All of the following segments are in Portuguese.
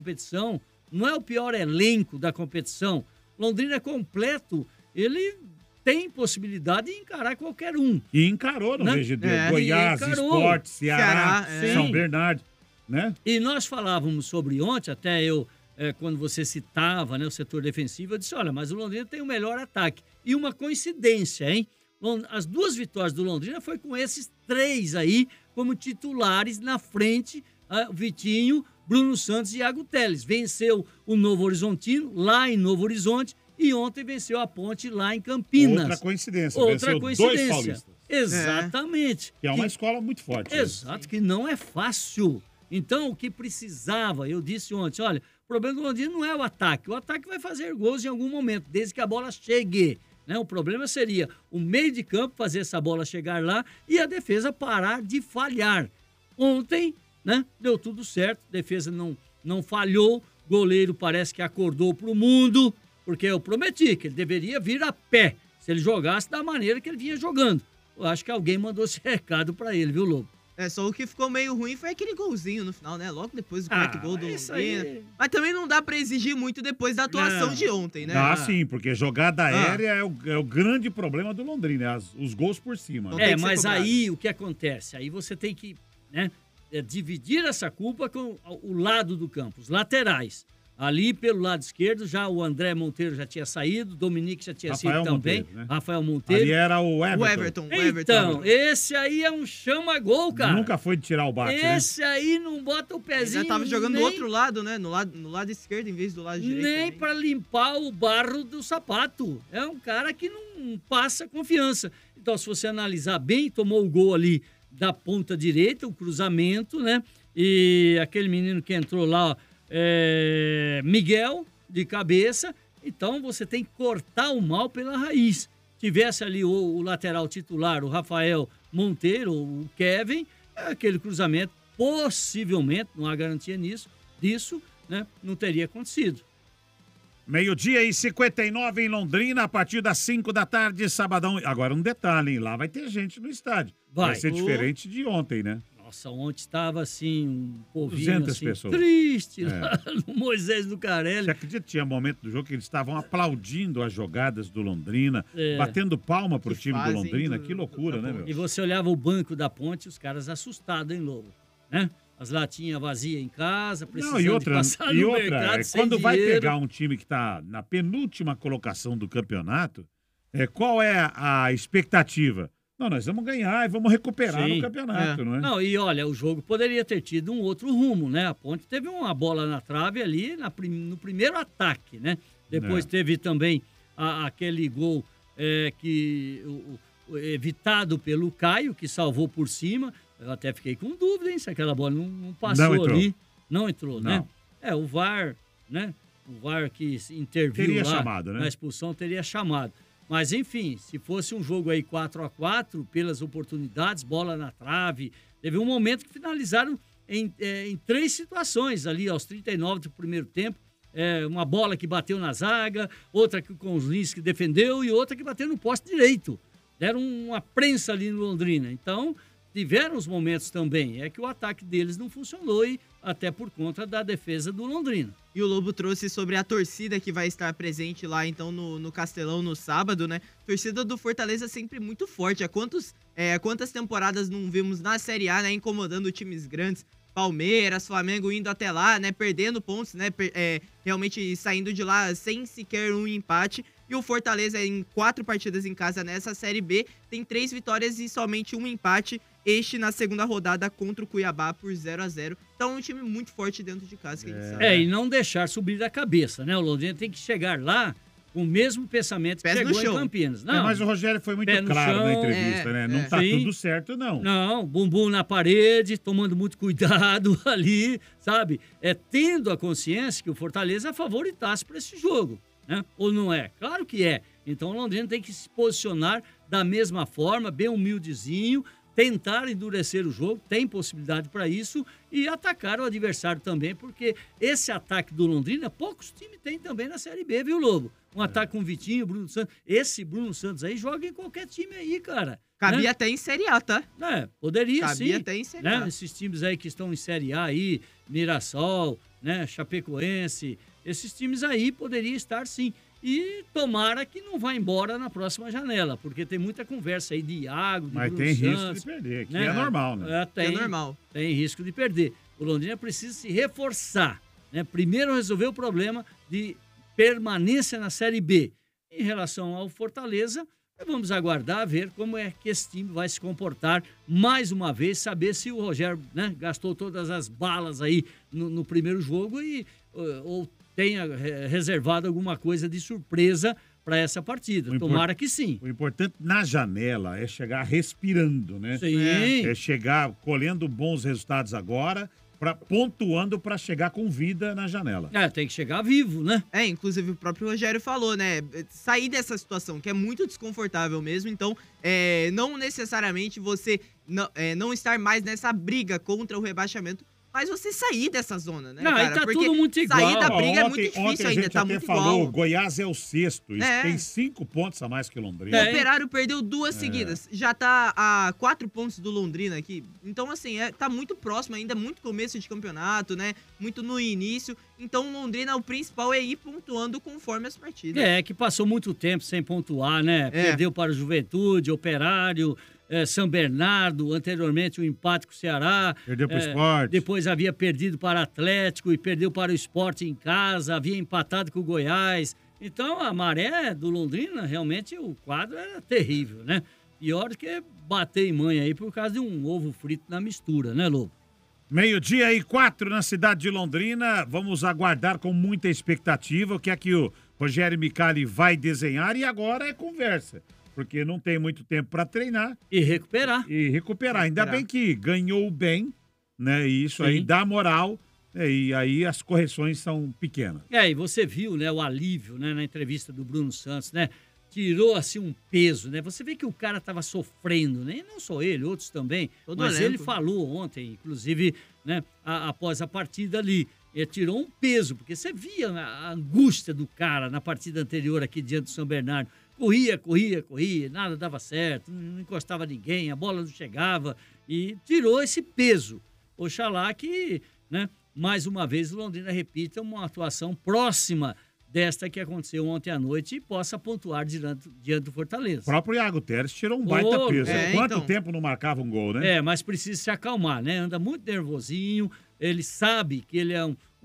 competição, não é o pior elenco da competição. Londrina é completo, ele tem possibilidade de encarar qualquer um. E encarou no né? VGD. Goiás, Sport, Ceará, São Bernardo, né? E nós falávamos sobre ontem, até eu, quando você citava, né, o setor defensivo, eu disse, olha, mas o Londrina tem o melhor ataque. E uma coincidência, hein? As 2 vitórias do Londrina foi com esses 3 aí como titulares na frente, Vitinho, Bruno Santos e Iago Teles. Venceu o Novo Horizontino lá em Novo Horizonte e ontem venceu a Ponte lá em Campinas. Outra coincidência. Outra venceu coincidência. 2 paulistas. Exatamente. Que é uma escola muito forte. Exato, que não é fácil. Então, o que precisava, eu disse ontem, olha, o problema do Londrina não é o ataque. O ataque vai fazer gols em algum momento, desde que a bola chegue. Né? O problema seria o meio de campo fazer essa bola chegar lá e a defesa parar de falhar. Ontem, né, deu tudo certo, a defesa não falhou, goleiro parece que acordou para o mundo, porque eu prometi que ele deveria vir a pé, se ele jogasse da maneira que ele vinha jogando. Eu acho que alguém mandou esse recado para ele, viu, Lobo? Só o que ficou meio ruim foi aquele golzinho no final, né? Logo depois do crack gol do Londrina. Aí... Mas também não dá pra exigir muito depois da atuação de ontem, né? Ah, sim, porque jogada aérea é o grande problema do Londrina, os gols por cima. Mas aí o que acontece? Aí você tem que, né, dividir essa culpa com o lado do campo, os laterais. Ali pelo lado esquerdo, já o André Monteiro já tinha saído, o Dominique já tinha sido também. Monteiro, né? Rafael Monteiro. Ali era o Everton. Então, esse aí é um chama-gol, cara. Nunca foi de tirar o bate, Esse aí não bota o pezinho. Ele já tava jogando do outro lado, né? No lado esquerdo em vez do lado direito. Nem para limpar o barro do sapato. É um cara que não passa confiança. Então, se você analisar bem, tomou o gol ali da ponta direita, o cruzamento, né? E aquele menino que entrou lá, Miguel, de cabeça. Então, você tem que cortar o mal pela raiz. Tivesse ali o lateral titular, o Rafael Monteiro, o Kevin, aquele cruzamento, possivelmente, não há garantia disso, né, não teria acontecido. 12h59 em Londrina, a partir das 5 da tarde, sabadão. Agora um detalhe, hein? Lá vai ter gente no estádio. Vai ser diferente de ontem, né? Nossa, ontem estava assim, um povinho 200 assim, pessoas. triste lá no Moisés do Carelli. Você acredita que tinha momento do jogo que eles estavam aplaudindo as jogadas do Londrina, batendo palma pro time do Londrina? Que loucura, né, meu? E você olhava o banco da Ponte, os caras assustados, hein, Lobo? Né? As latinhas vazias em casa, precisando de passar no mercado sem quando vai dinheiro. pegar um time que está na penúltima colocação do campeonato, qual é a expectativa? Não, nós vamos ganhar e vamos recuperar no campeonato, não é? Não, e olha, o jogo poderia ter tido um outro rumo, né? A Ponte teve uma bola na trave ali no primeiro ataque, né? Depois teve também aquele gol evitado pelo Caio, que salvou por cima. Eu até fiquei com dúvida, hein? Se aquela bola não passou ali. Não entrou, né? O VAR, né? O VAR que interviu teria lá chamado, né? na expulsão teria chamado. Mas, enfim, se fosse um jogo aí 4-4, pelas oportunidades, bola na trave, teve um momento que finalizaram em 3 situações ali, aos 39 do primeiro tempo. Uma bola que bateu na zaga, outra que o Conlins que defendeu e outra que bateu no poste direito. Deram uma prensa ali no Londrina. Então, tiveram os momentos também. É que o ataque deles não funcionou e até por conta da defesa do Londrina. E o Lobo trouxe sobre a torcida que vai estar presente lá, então, no Castelão no sábado, né? Torcida do Fortaleza sempre muito forte. Há quantas temporadas não vimos na Série A, né? Incomodando times grandes. Palmeiras, Flamengo indo até lá, né? Perdendo pontos, né? Realmente saindo de lá sem sequer um empate. E o Fortaleza, em 4 partidas em casa nessa Série B, tem 3 vitórias e somente um empate. Este na segunda rodada contra o Cuiabá por 0-0. Então é um time muito forte dentro de casa, que a gente sabe. E não deixar subir da cabeça, né? O Londrina tem que chegar lá com o mesmo pensamento que chegou em Campinas. Não, mas o Rogério foi muito claro na entrevista, né? Não tá tudo certo, não. Não, bumbum na parede, tomando muito cuidado ali, sabe? Tendo a consciência que o Fortaleza favoritasse para esse jogo, né? Ou não é? Claro que é. Então o Londrina tem que se posicionar da mesma forma, bem humildezinho, tentar endurecer o jogo, tem possibilidade para isso, e atacar o adversário também, porque esse ataque do Londrina, poucos times têm também na Série B, viu, Lobo? Um ataque com o Vitinho, Bruno Santos. Esse Bruno Santos aí joga em qualquer time aí, cara. Cabia né? até em Série A, tá? Poderia sim. Cabia até em Série A. Esses times aí que estão em Série A aí, Mirassol, né? Chapecoense, esses times aí poderiam estar sim. E tomara que não vá embora na próxima janela, porque tem muita conversa aí de Iago, de Mas Bruno tem Santos, risco de perder, que né? é normal, né? É normal. Tem risco de perder. O Londrina precisa se reforçar, né? Primeiro resolver o problema de permanência na Série B. Em relação ao Fortaleza, vamos aguardar, ver como é que esse time vai se comportar mais uma vez, saber se o Rogério, né, gastou todas as balas aí no primeiro jogo ou tenha reservado alguma coisa de surpresa para essa partida. Tomara que sim. O importante na janela é chegar respirando, né? Sim. É chegar colhendo bons resultados agora, pontuando para chegar com vida na janela. Tem que chegar vivo, né? Inclusive o próprio Rogério falou, né? Sair dessa situação que é muito desconfortável mesmo, então não necessariamente você não estar mais nessa briga contra o rebaixamento, mas você sair dessa zona, né, cara? Aí tá tudo muito igual. Sair da briga é muito difícil ainda, tá muito igual. Falou, Goiás é o 6º, tem 5 pontos a mais que Londrina. O Operário perdeu 2 seguidas, já tá a 4 pontos do Londrina aqui. Então, assim, tá muito próximo ainda, muito começo de campeonato, né? Muito no início. Então, Londrina, o principal é ir pontuando conforme as partidas. Que passou muito tempo sem pontuar, né? Perdeu para o Juventude, Operário, São Bernardo, anteriormente o empate com o Ceará. Perdeu para o Sport. Depois havia perdido para o Atlético e perdeu para o Sport em casa, havia empatado com o Goiás. Então, a maré do Londrina, realmente, o quadro era terrível, né? Pior do que bater em mãe aí por causa de um ovo frito na mistura, né, Lobo? 12:04 na cidade de Londrina. Vamos aguardar com muita expectativa o que é que o Rogério Micali vai desenhar e agora é conversa. Porque não tem muito tempo para treinar. E recuperar. Ainda bem que ganhou bem, né? E isso aí dá moral, e aí as correções são pequenas. E você viu, né, o alívio, né, na entrevista do Bruno Santos, né? Tirou, assim, um peso, né? Você vê que o cara estava sofrendo, né? E não só ele, outros também. Mas ele falou ontem, inclusive, né, após a partida ali. Ele tirou um peso, porque você via a angústia do cara na partida anterior aqui diante do São Bernardo. Corria, nada dava certo, não encostava ninguém, a bola não chegava e tirou esse peso. Oxalá que, né, mais uma vez o Londrina repita uma atuação próxima desta que aconteceu ontem à noite e possa pontuar diante do Fortaleza. O próprio Iago Teres tirou um baita peso. Quanto tempo não marcava um gol, né? Mas precisa se acalmar, né? Anda muito nervosinho, ele sabe que ele é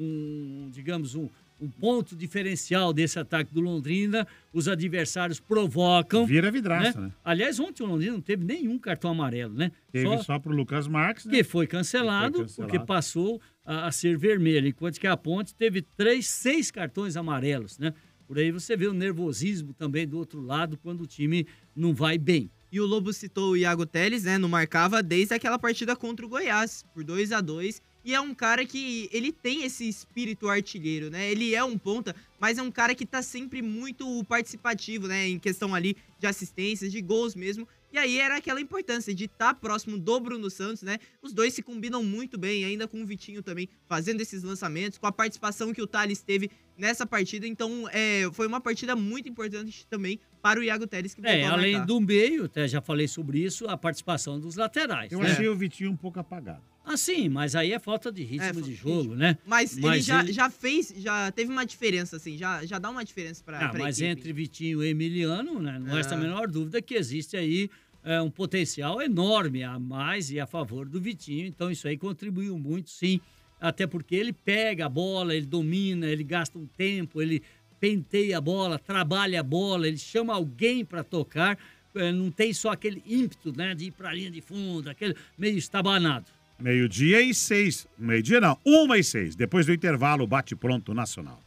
um ponto diferencial desse ataque do Londrina, os adversários provocam. Vira vidraça, né? Aliás, ontem o Londrina não teve nenhum cartão amarelo, né? Teve só pro Lucas Marques, né? Que foi cancelado, porque passou a ser vermelho, enquanto que a Ponte teve 6 cartões amarelos, né? Por aí você vê o nervosismo também do outro lado quando o time não vai bem. E o Lobo citou o Iago Teles, né? Não marcava desde aquela partida contra o Goiás, por 2-2. E é um cara que ele tem esse espírito artilheiro, né? Ele é um ponta, mas é um cara que tá sempre muito participativo, né? Em questão ali de assistências, de gols mesmo. E aí era aquela importância de estar próximo do Bruno Santos, né? Os dois se combinam muito bem, ainda com o Vitinho também fazendo esses lançamentos, com a participação que o Thales teve nessa partida. Então, foi uma partida muito importante também para o Iago Teres, que voltou a marcar. Além do meio, até já falei sobre isso, a participação dos laterais. Eu achei o Vitinho um pouco apagado. Sim, mas aí é falta de ritmo de jogo, né? Mas ele já teve uma diferença, assim, já dá uma diferença para mas equipe. entre Vitinho e Emiliano, né, não resta a menor dúvida que existe aí um potencial enorme a mais e a favor do Vitinho, então isso aí contribuiu muito, sim, até porque ele pega a bola, ele domina, ele gasta um tempo, ele penteia a bola, trabalha a bola, ele chama alguém para tocar, não tem só aquele ímpeto, né, de ir para a linha de fundo, aquele meio estabanado. 12:06. Meio-dia não, 1:06. Depois do intervalo, bate-pronto nacional.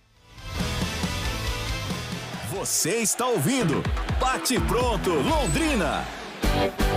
Você está ouvindo Bate Pronto Londrina.